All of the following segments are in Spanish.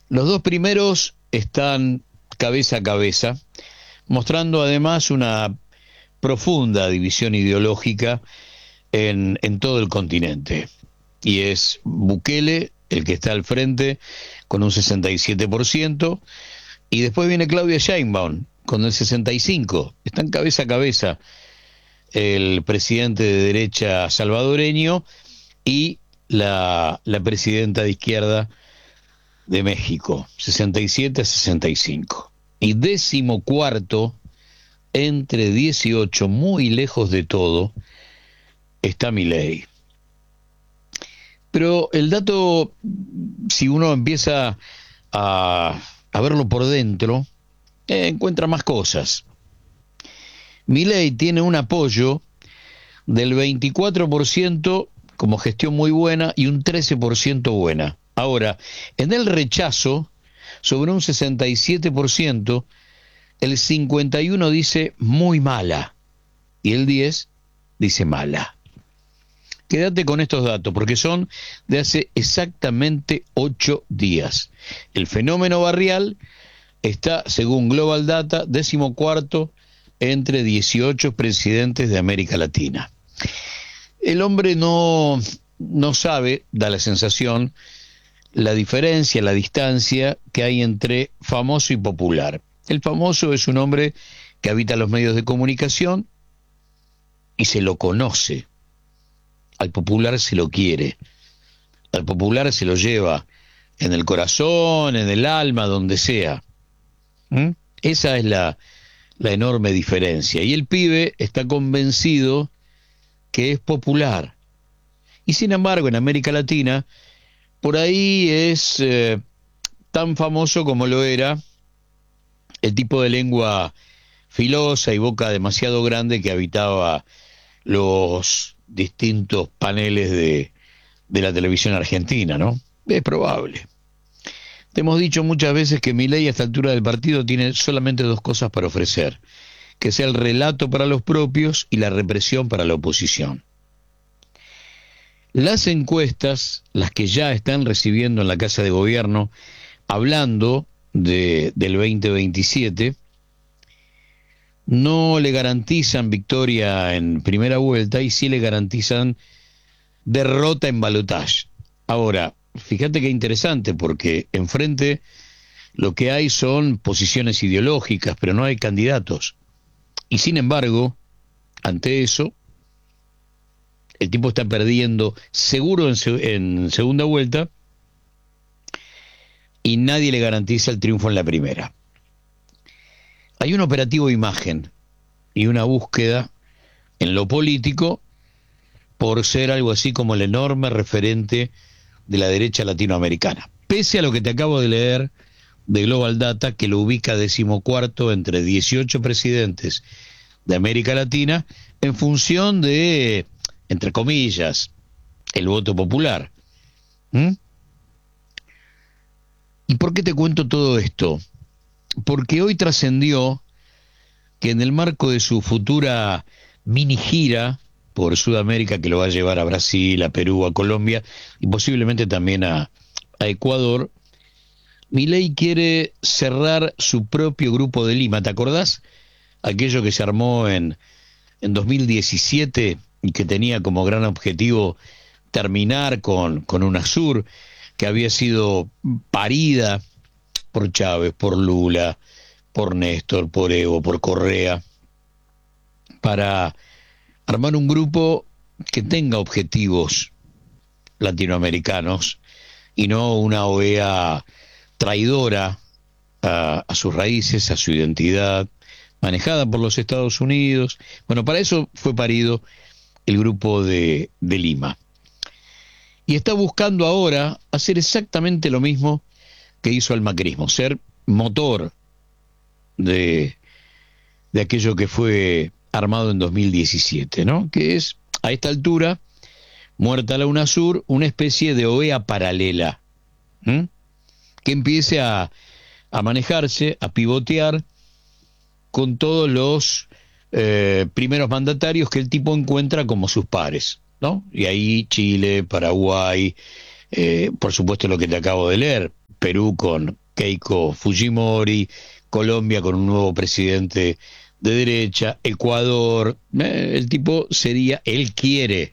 Los dos primeros están cabeza a cabeza, mostrando además una profunda división ideológica en todo el continente. Y es Bukele el que está al frente con un 67%, y después viene Claudia Sheinbaum con el 65%. Están cabeza a cabeza el presidente de derecha salvadoreño y la presidenta de izquierda de México, 67 a 65. Y 14º, entre 18, muy lejos de todo, está Milei. Pero el dato, si uno empieza a verlo por dentro, encuentra más cosas. Milei tiene un apoyo del 24% como gestión muy buena y un 13% buena. Ahora, en el rechazo, sobre un 67%, el 51% dice muy mala y el 10% dice mala. Quédate con estos datos, porque son de hace exactamente 8 días. El fenómeno barrial está, según Global Data, 14º entre 18 presidentes de América Latina. El hombre no sabe, da la sensación, la diferencia, la distancia que hay entre famoso y popular. El famoso es un hombre que habita los medios de comunicación y se lo conoce. Al popular se lo quiere, al popular se lo lleva en el corazón, en el alma, donde sea. Esa es la enorme diferencia. Y el pibe está convencido que es popular. Y sin embargo, en América Latina, por ahí es tan famoso como lo era el tipo de lengua filosa y boca demasiado grande que habitaba los distintos paneles de la televisión argentina, ¿no? Es probable. Te hemos dicho muchas veces que Milei a esta altura del partido tiene solamente dos cosas para ofrecer: que sea el relato para los propios y la represión para la oposición. Las encuestas, las que ya están recibiendo en la Casa de Gobierno, hablando del 2027, no le garantizan victoria en primera vuelta y sí le garantizan derrota en balotaje. Ahora, fíjate qué interesante, porque enfrente lo que hay son posiciones ideológicas, pero no hay candidatos. Y sin embargo, ante eso, el tipo está perdiendo seguro en segunda vuelta y nadie le garantiza el triunfo en la primera. Hay un operativo de imagen y una búsqueda en lo político por ser algo así como el enorme referente de la derecha latinoamericana. Pese a lo que te acabo de leer de Global Data, que lo ubica 14º entre 18 presidentes de América Latina, en función de, entre comillas, el voto popular. ¿Y por qué te cuento todo esto? Porque hoy trascendió que en el marco de su futura mini gira por Sudamérica, que lo va a llevar a Brasil, a Perú, a Colombia y posiblemente también a Ecuador, Milei quiere cerrar su propio grupo de Lima. ¿Te acordás? Aquello que se armó en 2017 y que tenía como gran objetivo terminar con UNASUR, que había sido parida por Chávez, por Lula, por Néstor, por Evo, por Correa, para armar un grupo que tenga objetivos latinoamericanos y no una OEA traidora a sus raíces, a su identidad, manejada por los Estados Unidos. Bueno, para eso fue parido el grupo de Lima. Y está buscando ahora hacer exactamente lo mismo que hizo el macrismo, ser motor de aquello que fue armado en 2017, ¿no? Que es, a esta altura, muerta la UNASUR, una especie de OEA paralela, que empiece a manejarse, a pivotear con todos los primeros mandatarios que el tipo encuentra como sus pares, ¿no? Y ahí Chile, Paraguay, por supuesto lo que te acabo de leer, Perú con Keiko Fujimori, Colombia con un nuevo presidente de derecha, Ecuador, el tipo sería, él quiere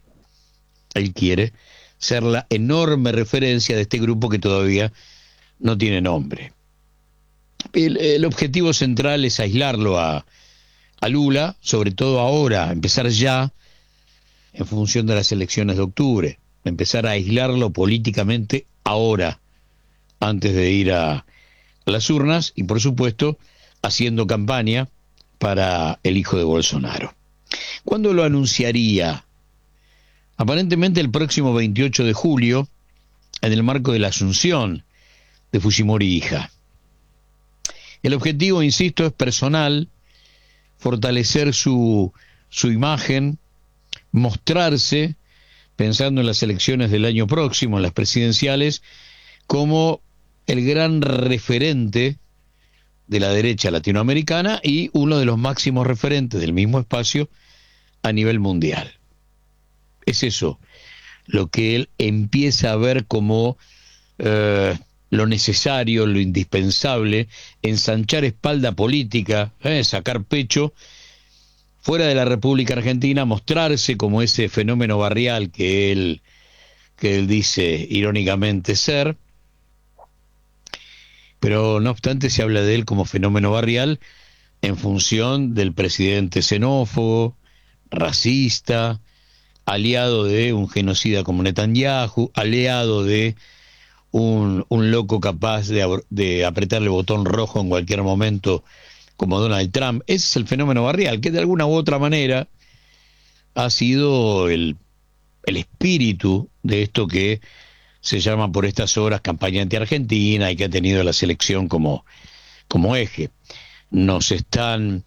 ser la enorme referencia de este grupo que todavía no tiene nombre. El objetivo central es aislarlo a Lula, sobre todo ahora, empezar ya en función de las elecciones de octubre, empezar a aislarlo políticamente ahora, antes de ir a las urnas y, por supuesto, haciendo campaña para el hijo de Bolsonaro. ¿Cuándo lo anunciaría? Aparentemente el próximo 28 de julio, en el marco de la asunción de Fujimori hija. El objetivo, insisto, es personal, fortalecer su imagen, mostrarse, pensando en las elecciones del año próximo, en las presidenciales, como el gran referente de la derecha latinoamericana y uno de los máximos referentes del mismo espacio a nivel mundial. Es eso lo que él empieza a ver como lo necesario, lo indispensable, ensanchar espalda política, sacar pecho fuera de la República Argentina, mostrarse como ese fenómeno barrial que él dice irónicamente ser, pero no obstante se habla de él como fenómeno barrial en función del presidente xenófobo, racista, aliado de un genocida como Netanyahu, aliado de un loco capaz de apretarle el botón rojo en cualquier momento como Donald Trump. Ese es el fenómeno barrial, que de alguna u otra manera ha sido el espíritu de esto que se llama por estas horas campaña anti-argentina y que ha tenido la selección como eje. Nos están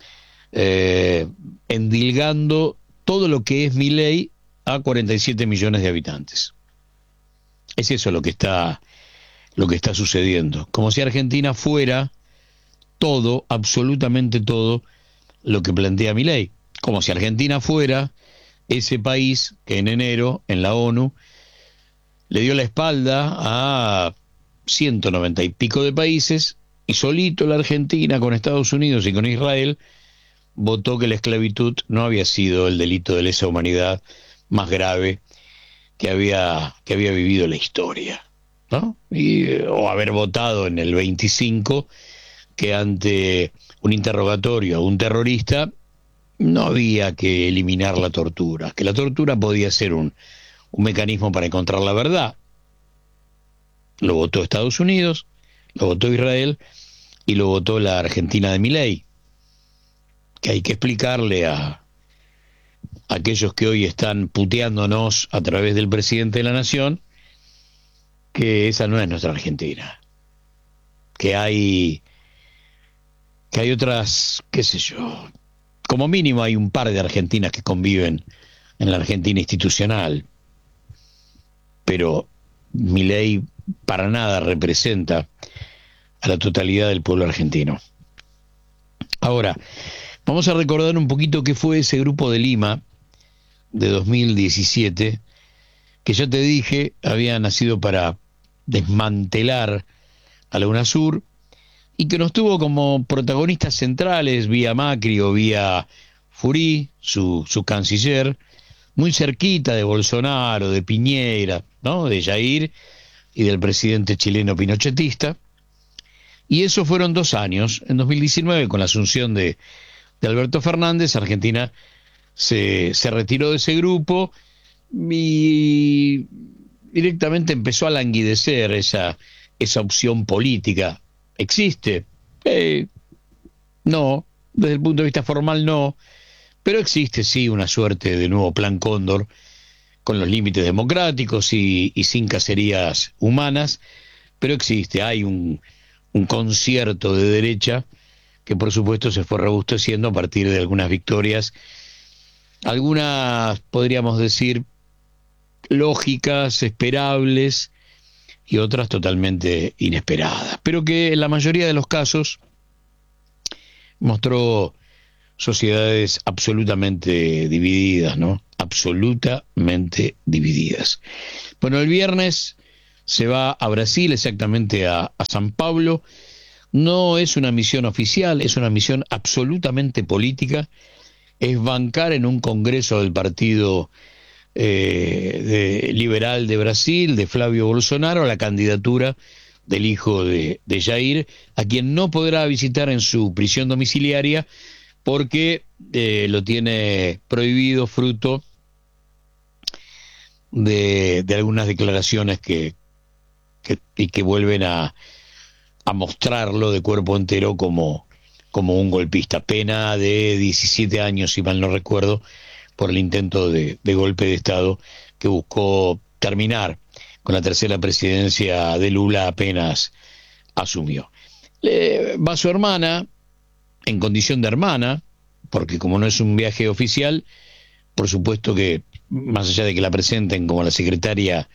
endilgando todo lo que es Milei a 47 millones de habitantes. Es eso lo que está sucediendo. Como si Argentina fuera todo, absolutamente todo, lo que plantea Milei. Como si Argentina fuera ese país que en enero, en la ONU, le dio la espalda a 190 y pico de países, y solito la Argentina, con Estados Unidos y con Israel, votó que la esclavitud no había sido el delito de lesa humanidad más grave que había vivido la historia, ¿no? O haber votado en el 25 que ante un interrogatorio a un terrorista no había que eliminar la tortura, que la tortura podía ser un mecanismo para encontrar la verdad. Lo votó Estados Unidos, lo votó Israel y lo votó la Argentina de Milei, que hay que explicarle a aquellos que hoy están puteándonos a través del presidente de la Nación que esa no es nuestra Argentina, que hay otras, qué sé yo, como mínimo hay un par de Argentinas que conviven en la Argentina institucional, pero Milei para nada representa a la totalidad del pueblo argentino. Ahora, vamos a recordar un poquito qué fue ese Grupo de Lima de 2017, que ya te dije, había nacido para desmantelar a la UNASUR y que nos tuvo como protagonistas centrales vía Macri o vía Furí, su canciller, muy cerquita de Bolsonaro, de Piñera, ¿no?, de Jair y del presidente chileno pinochetista. Y eso fueron 2 años. En 2019, con la asunción de Alberto Fernández, Argentina se retiró de ese grupo y directamente empezó a languidecer esa opción política. ¿Existe? No, desde el punto de vista formal no, pero existe sí una suerte de nuevo plan Cóndor con los límites democráticos y sin cacerías humanas, pero existe, hay un concierto de derecha que por supuesto se fue robusteciendo a partir de algunas victorias, algunas podríamos decir lógicas, esperables, y otras totalmente inesperadas, pero que en la mayoría de los casos mostró sociedades absolutamente divididas, ¿no? Absolutamente divididas. Bueno, el viernes se va a Brasil, exactamente a San Pablo. No es una misión oficial, es una misión absolutamente política. Es bancar en un congreso del Partido Liberal de Brasil, de Flavio Bolsonaro, la candidatura del hijo de Jair, a quien no podrá visitar en su prisión domiciliaria porque lo tiene prohibido fruto de algunas declaraciones que vuelven a mostrarlo de cuerpo entero como un golpista. Pena de 17 años, si mal no recuerdo, por el intento de golpe de Estado que buscó terminar con la tercera presidencia de Lula apenas asumió. Va su hermana, en condición de hermana, porque como no es un viaje oficial, por supuesto que, más allá de que la presenten como la secretaria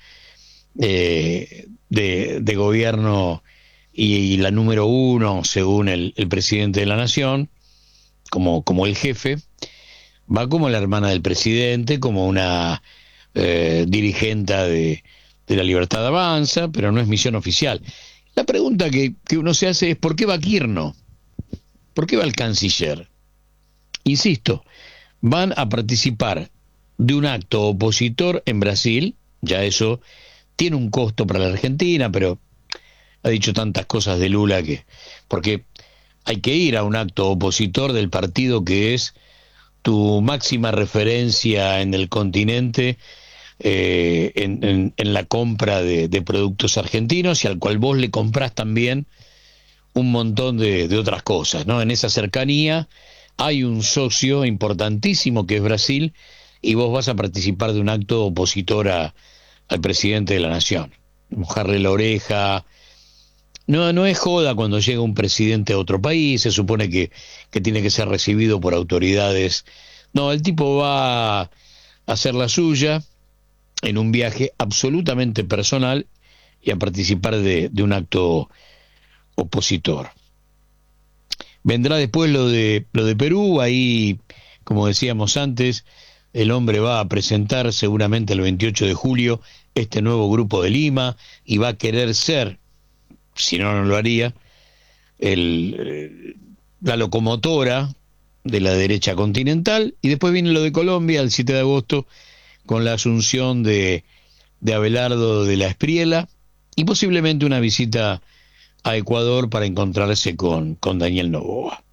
de gobierno y la número uno, según el presidente de la nación, como el jefe, va como la hermana del presidente, como una dirigenta de la Libertad Avanza, pero no es misión oficial. La pregunta que uno se hace es: ¿por qué va Kirchner? ¿Por qué va el canciller? Insisto, van a participar de un acto opositor en Brasil, ya eso tiene un costo para la Argentina, pero ha dicho tantas cosas de Lula porque hay que ir a un acto opositor del partido que es tu máxima referencia en el continente, en la compra de productos argentinos, y al cual vos le comprás también un montón de otras cosas, ¿no? En esa cercanía hay un socio importantísimo que es Brasil, y vos vas a participar de un acto opositor al presidente de la nación. Mojarle la oreja. No es joda cuando llega un presidente a otro país, se supone que tiene que ser recibido por autoridades. No, el tipo va a hacer la suya en un viaje absolutamente personal y a participar de un acto opositor. Vendrá después lo de Perú. Ahí, como decíamos antes, el hombre va a presentar seguramente el 28 de julio este nuevo Grupo de Lima y va a querer ser, si no, no lo haría, la locomotora de la derecha continental. Y después viene lo de Colombia el 7 de agosto con la asunción de Abelardo de la Espriella y posiblemente una visita a Ecuador para encontrarse con Daniel Noboa.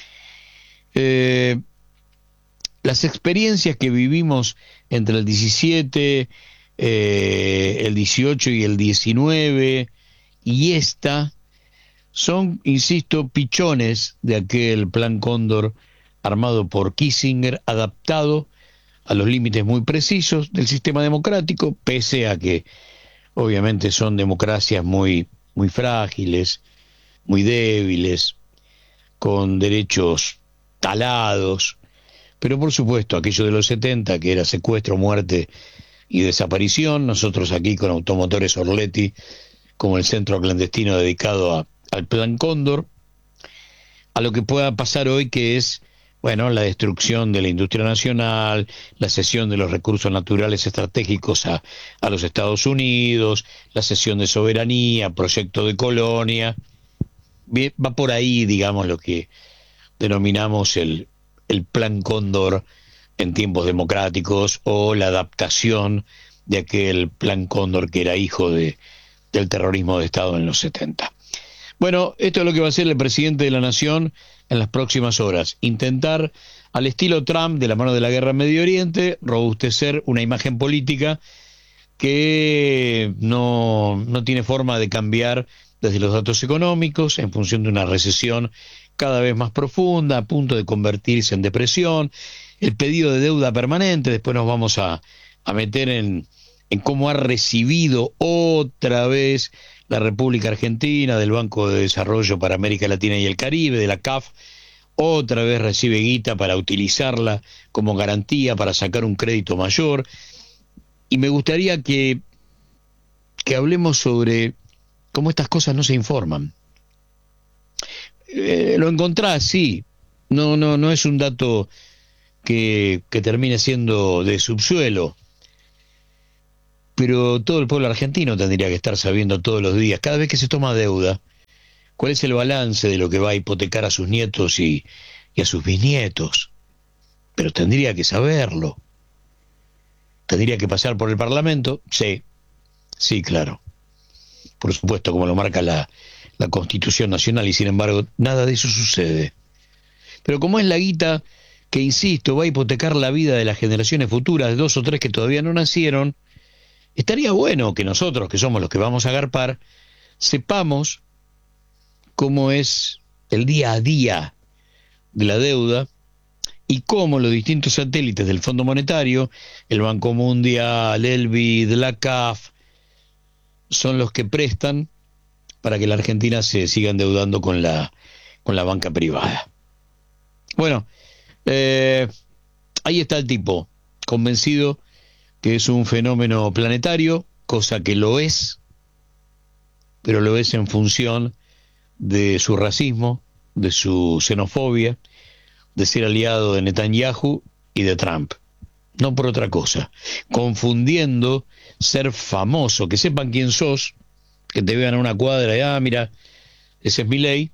Las experiencias que vivimos entre el 17, el 18 y el 19 y esta son, insisto, pichones de aquel Plan Cóndor armado por Kissinger, adaptado a los límites muy precisos del sistema democrático, pese a que obviamente son democracias muy frágiles, muy débiles, con derechos talados, pero por supuesto aquello de los 70, que era secuestro, muerte y desaparición. Nosotros aquí con Automotores Orletti, como el centro clandestino dedicado al Plan Cóndor, a lo que pueda pasar hoy, que es, bueno, la destrucción de la industria nacional, la cesión de los recursos naturales estratégicos a los Estados Unidos, la cesión de soberanía, proyecto de colonia. Bien, va por ahí, digamos, lo que denominamos el Plan Cóndor en tiempos democráticos, o la adaptación de aquel Plan Cóndor que era hijo del terrorismo de Estado en los 70. Bueno, esto es lo que va a hacer el presidente de la Nación en las próximas horas: intentar, al estilo Trump, de la mano de la guerra en Medio Oriente, robustecer una imagen política que no tiene forma de cambiar desde los datos económicos, en función de una recesión cada vez más profunda, a punto de convertirse en depresión, el pedido de deuda permanente. Después nos vamos a meter en cómo ha recibido otra vez la República Argentina del Banco de Desarrollo para América Latina y el Caribe, de la CAF. Otra vez recibe guita para utilizarla como garantía para sacar un crédito mayor. Y me gustaría que hablemos sobre cómo estas cosas no se informan. Lo encontrás, sí. No es un dato que termine siendo de subsuelo. pero todo el pueblo argentino tendría que estar sabiendo todos los días, cada vez que se toma deuda, cuál es el balance de lo que va a hipotecar a sus nietos y a sus bisnietos. Pero tendría que saberlo. ¿Tendría que pasar por el Parlamento? Sí, sí, claro. Por supuesto, como lo marca la Constitución Nacional, y sin embargo, nada de eso sucede. Pero como es la guita que, insisto, va a hipotecar la vida de las generaciones futuras, de 2 o 3 que todavía no nacieron, estaría bueno que nosotros, que somos los que vamos a garpar, sepamos cómo es el día a día de la deuda y cómo los distintos satélites del Fondo Monetario, el Banco Mundial, el BID, la CAF, son los que prestan para que la Argentina se siga endeudando con la banca privada. Bueno, ahí está el tipo, convencido que es un fenómeno planetario, cosa que lo es, pero lo es en función de su racismo, de su xenofobia, de ser aliado de Netanyahu y de Trump. No por otra cosa. Confundiendo ser famoso, que sepan quién sos, que te vean a una cuadra y, mira, ese es Milei,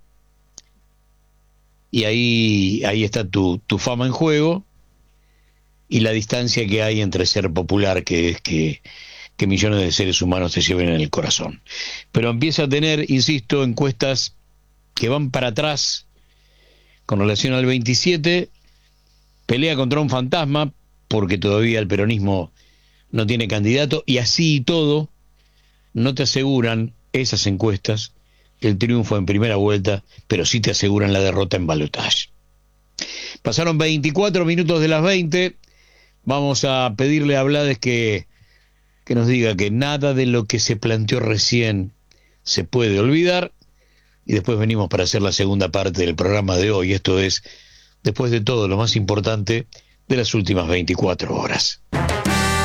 y ahí está tu fama en juego, y la distancia que hay entre ser popular, que es que millones de seres humanos te lleven en el corazón. Pero empieza a tener, insisto, encuestas que van para atrás con relación al 27, pelea contra un fantasma, porque todavía el peronismo no tiene candidato, y así y todo, no te aseguran esas encuestas el triunfo en primera vuelta, pero sí te aseguran la derrota en balotaje. Pasaron 24 minutos de las 20, vamos a pedirle a Blades que nos diga que nada de lo que se planteó recién se puede olvidar, y después venimos para hacer la segunda parte del programa de hoy. Esto es, después de todo, lo más importante de las últimas 24 horas.